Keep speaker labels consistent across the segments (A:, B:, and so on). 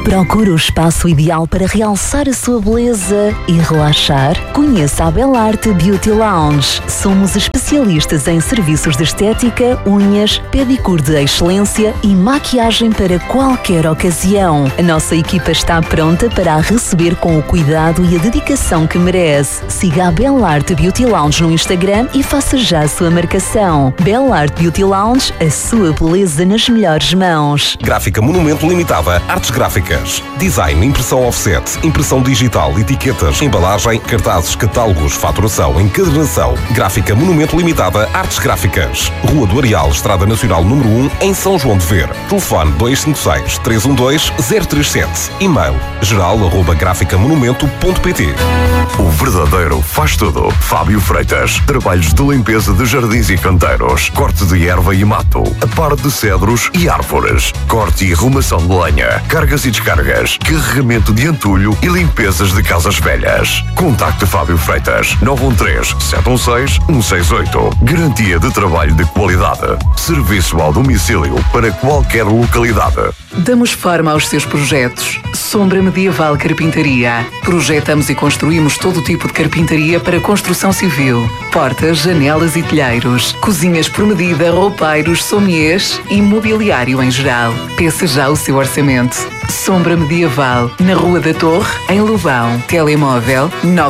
A: Procura o espaço ideal para realçar a sua beleza e relaxar? Conheça a Belarte Beauty Lounge. Somos especialistas em serviços de estética, unhas, pedicure de excelência e maquiagem para qualquer ocasião. A nossa equipa está pronta para a receber com o cuidado e a dedicação que merece. Siga a Belarte Beauty Lounge no Instagram e faça já a sua marcação. Belarte Beauty Lounge, a sua beleza nas melhores mãos.
B: Gráfica Monumento Limitada, artes gráficas. Design, impressão offset, impressão digital, etiquetas, embalagem, cartazes, catálogos, faturação, encadernação. Gráfica Monumento Limitada, artes gráficas. Rua do Areal, Estrada Nacional número 1, em São João de Ver. Telefone 256-312-037. E-mail geral@graficamonumento.pt.
C: O verdadeiro faz tudo. Fábio Freitas. Trabalhos de limpeza de jardins e canteiros. Corte de erva e mato. Aparo de cedros e árvores. Corte e arrumação de lenha. Cargas e descargas. Carregamento de entulho e limpezas de casas velhas. Contacte Fábio Freitas. 913-716-168. Garantia de trabalho de qualidade. Serviço ao domicílio para qualquer localidade.
D: Damos forma aos seus projetos. Sombra Medieval Carpintaria. Projetamos e construímos todo tipo de carpintaria para construção civil. Portas, janelas e telheiros. Cozinhas por medida, roupeiros, sommiers e mobiliário em geral. Peça já o seu orçamento. Sombra Medieval, na Rua da Torre, em Lobão. Telemóvel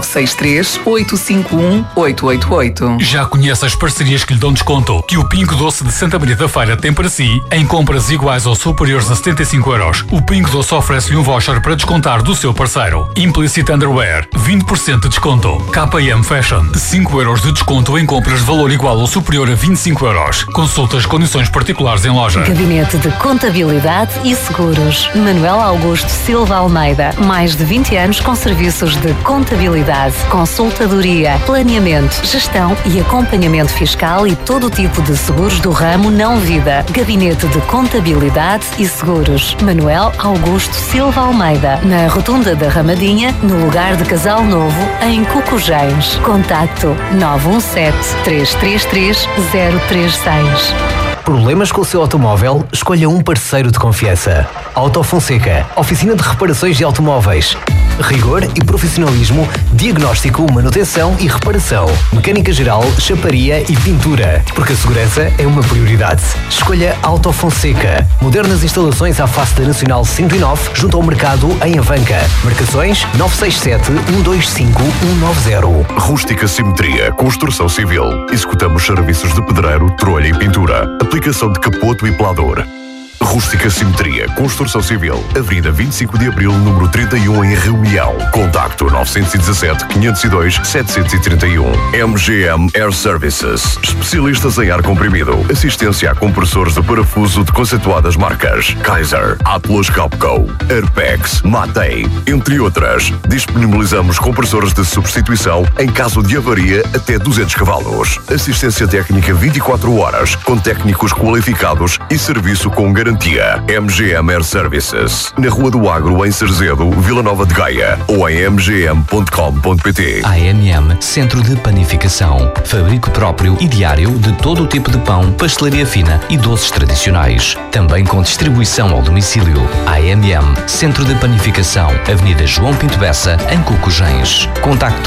D: 963-851-888.
E: Já conhece as parcerias que lhe dão desconto que o Pingo Doce de Santa Maria da Feira tem para si? Em compras iguais ou superiores a 75€, o Pingo Doce oferece-lhe um voucher para descontar do seu parceiro. Implicit Underwear, 20% de desconto. KM Fashion, 5€ de desconto em compras de valor igual ou superior a 25€. Consulte as condições particulares em loja.
F: Gabinete de Contabilidade e Seguros. Manuel Augusto Silva Almeida. Mais de 20 anos com serviços de contabilidade, consultadoria, planeamento, gestão e acompanhamento fiscal e todo tipo de seguros do ramo não vida. Gabinete de Contabilidade e Seguros. Manuel Augusto Silva Almeida. Na Rotunda da Ramadinha, no lugar de Casal Novo, em Cucujens. Contacto 917-333-036.
G: Problemas com o seu automóvel? Escolha um parceiro de confiança. Auto Fonseca, oficina de reparações de automóveis. Rigor e profissionalismo, diagnóstico, manutenção e reparação. Mecânica geral, chaparia e pintura. Porque a segurança é uma prioridade. Escolha Auto Fonseca. Modernas instalações à face da Nacional 109, junto ao mercado em Avanca. Marcações 967-125-190.
C: Rústica Simetria, construção civil. Executamos serviços de pedreiro, trolha e pintura. Aplicação de capoto e pelador. Rústica Simetria, construção civil. Avenida 25 de Abril, número 31, em Reunião. Contacto 917-502-731. MGM Air Services. Especialistas em ar comprimido. Assistência a compressores de parafuso de conceituadas marcas. Kaiser, Atlas Copco, Airpex, Matei, entre outras. Disponibilizamos compressores de substituição em caso de avaria até 200 cavalos. Assistência técnica 24 horas, com técnicos qualificados e serviço com garantia. MGM Air Services. Na Rua do Agro, em Cerzedo, Vila Nova de Gaia. Ou em mgm.com.pt.
H: AMM Centro de Panificação. Fabrico próprio e diário de todo o tipo de pão, pastelaria fina e doces tradicionais. Também com distribuição ao domicílio. AMM Centro de Panificação. Avenida João Pinto Bessa, em Cucujens. Contacto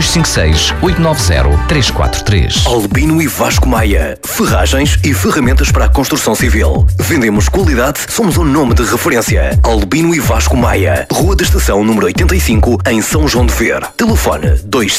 H: 256-890-343.
I: Albino e Vasco Maia. Ferragens e ferramentas para a construção civil. Vendemos qualidade, somos um nome de referência. Albino e Vasco Maia. Rua da Estação, número 85, em São João de Ver. Telefone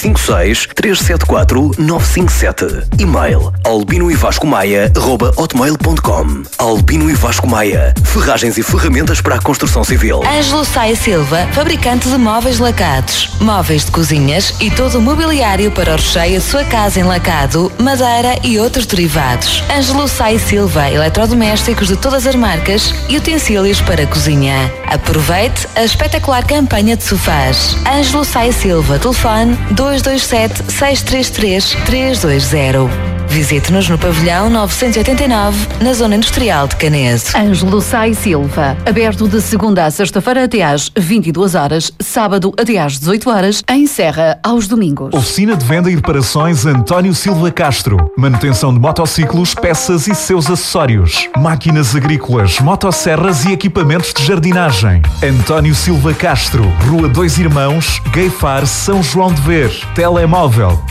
I: 256-374-957. E-mail albinoevascomaia@hotmail.com. Albino e Vasco Maia. Ferragens e ferramentas para a construção civil.
J: Ângelo Saia Silva, fabricante de móveis lacados, móveis de cozinhas e todo o mobiliário para o recheio da sua casa em lacado, madeira e outros derivados. Ângelo Saia Silva, eletrodomésticos de todas as marcas e utensílios para a cozinha. Aproveite a espetacular campanha de sofás. Ângelo Saia Silva, telefone 227-633-320. Visite-nos no pavilhão 989, na Zona Industrial de Caneso.
D: Ângelo Sá e Silva, aberto de segunda a sexta-feira até às 22 horas, sábado até às 18 horas, em Serra aos domingos.
K: Oficina de venda e reparações António Silva Castro. Manutenção de motociclos, peças e seus acessórios. Máquinas agrícolas, motosserras e equipamentos de jardinagem. António Silva Castro, Rua 2 Irmãos, Gueifar, São João de Ver. Telemóvel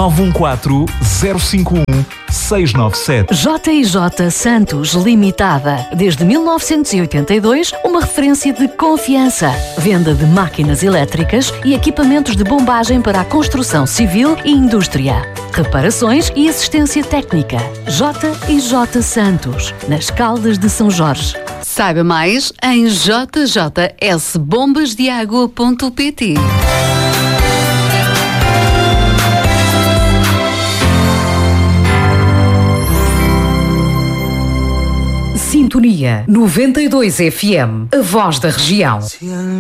K: 914-051-697.
L: J&J Santos Limitada. Desde 1982, uma referência de confiança. Venda de máquinas elétricas e equipamentos de bombagem para a construção civil e indústria. Reparações e assistência técnica. J&J Santos, nas Caldas de São Jorge.
D: Saiba mais em jjsbombasdeagua.pt.
L: Sintonia 92 FM, a voz da região.